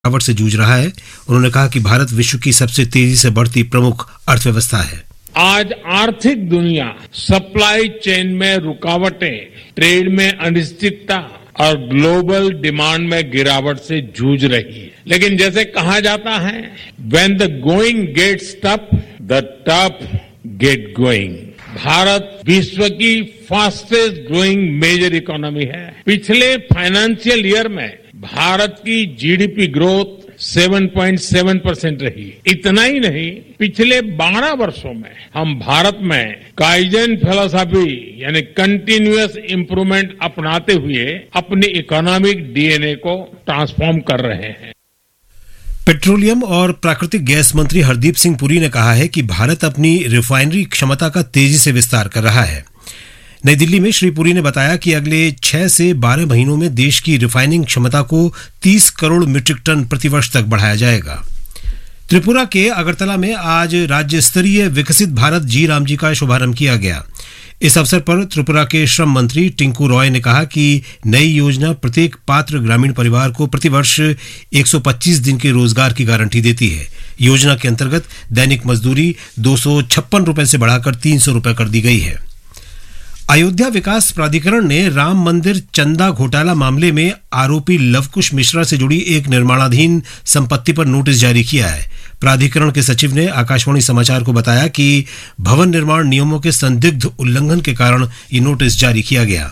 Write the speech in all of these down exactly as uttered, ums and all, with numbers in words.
गिरावट से जूझ रहा है। उन्होंने कहा कि भारत विश्व की सबसे तेजी से बढ़ती प्रमुख अर्थव्यवस्था है। आज आर्थिक दुनिया सप्लाई चेन में रुकावटें, ट्रेड में अनिश्चितता और ग्लोबल डिमांड में गिरावट से जूझ रही है। लेकिन जैसे कहा जाता है, when the going gets tough, the tough get going. Bharat विश्व की फास्टेस्ट ग्रोइंग मेजर इकोनॉमी है। पिछले फाइनेंशियल ईयर में भारत की जीडीपी ग्रोथ सात पॉइंट सात परसेंट रही। इतना ही नहीं, पिछले बारह वर्षों में हम भारत में काइजन फिलॉसफी यानी कंटिन्यूअस इंप्रूवमेंट अपनाते हुए अपनी इकोनॉमिक डीएनए को ट्रांसफॉर्म कर रहे हैं। पेट्रोलियम और प्राकृतिक गैस मंत्री हरदीप सिंह पुरी ने कहा है कि भारत अपनी रिफाइनरी क्षमता का तेजी से विस्तार कर रहा है। नई दिल्ली में श्री पुरी ने बताया कि अगले छह से बारह महीनों में देश की रिफाइनिंग क्षमता को तीस करोड़ मीट्रिक टन प्रतिवर्ष तक बढ़ाया जाएगा। त्रिपुरा के अगरतला में आज राज्य स्तरीय विकसित भारत जी राम जी का शुभारंभ किया गया। इस अवसर पर त्रिपुरा के श्रम मंत्री टिंकू रॉय ने कहा कि नई योजना प्रत्येक पात्र ग्रामीण परिवार को प्रतिवर्ष एक सौ पच्चीस दिन के रोजगार की गारंटी देती है। योजना के अंतर्गत दैनिक मजदूरी दो सौ छप्पन रुपए से बढ़ाकर तीन सौ रुपए कर दी गई है। अयोध्या विकास प्राधिकरण ने राम मंदिर चंदा घोटाला मामले में आरोपी लवकुश मिश्रा से जुड़ी एक निर्माणाधीन संपत्ति पर नोटिस जारी किया है। प्राधिकरण के सचिव ने आकाशवाणी समाचार को बताया कि भवन निर्माण नियमों के संदिग्ध उल्लंघन के कारण ये नोटिस जारी किया गया।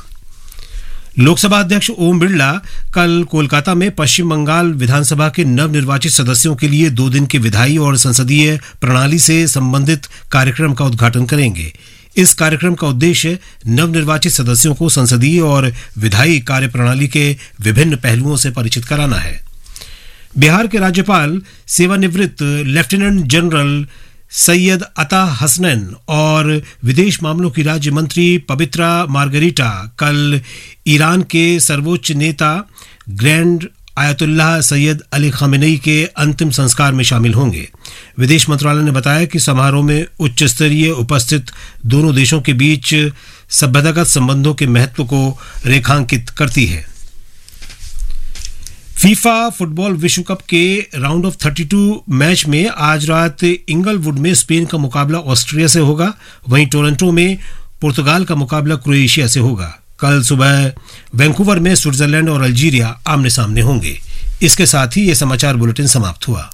लोकसभा अध्यक्ष ओम बिरला कल कोलकाता में पश्चिम बंगाल विधानसभा के नवनिर्वाचित सदस्यों के लिए दो दिन के विधायी और संसदीय प्रणाली से संबंधित कार्यक्रम का उद्घाटन करेंगे। इस कार्यक्रम का उद्देश्य नवनिर्वाचित सदस्यों को संसदीय और विधायी कार्य प्रणाली के विभिन्न पहलुओं से परिचित कराना है। बिहार के राज्यपाल सेवानिवृत्त लेफ्टिनेंट जनरल सैयद अता हसनैन और विदेश मामलों की राज्य मंत्री पवित्रा मार्गरीटा कल ईरान के सर्वोच्च नेता grand Ayatollah Syed Ali Khamenei के अंतिम संस्कार में शामिल होंगे। विदेश मंत्रालय ने बताया कि समारोह में उच्च स्तरीय उपस्थित दोनों देशों के बीच सभ्यतागत संबंधों के महत्व को रेखांकित करती है। फीफा फुटबॉल विश्व कप के राउंड ऑफ बत्तीस मैच में आज रात इंगलवुड में स्पेन का मुकाबला ऑस्ट्रिया से होगा। वहीं टोरंटो में पुर्तगाल का मुकाबला क्रोएशिया से होगा। कल सुबह वैंकूवर में स्विट्जरलैंड और अल्जीरिया आमने सामने होंगे। इसके साथ ही ये समाचार बुलेटिन समाप्त हुआ।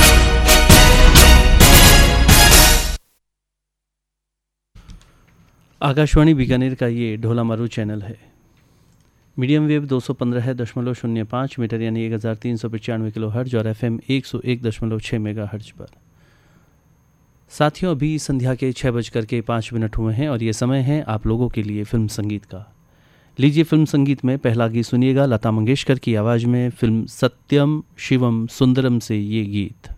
आकाशवाणी बीकानेर का ये ढोला मारू चैनल है। मीडियम वेव दो सौ पंद्रह दशमलव शून्य पाँच मीटर यानी एक हज़ार तीन सौ पचानवे किलो हर्ज और एफ एम एक सौ एक दशमलव छः मेगा हर्ज पर। साथियों, अभी संध्या के छः बजकर के पाँच मिनट हुए हैं और ये समय है आप लोगों के लिए फिल्म संगीत का। लीजिए फिल्म संगीत में पहला गीत सुनिएगा लता मंगेशकर की आवाज़ में फिल्म सत्यम शिवम सुंदरम से ये गीत।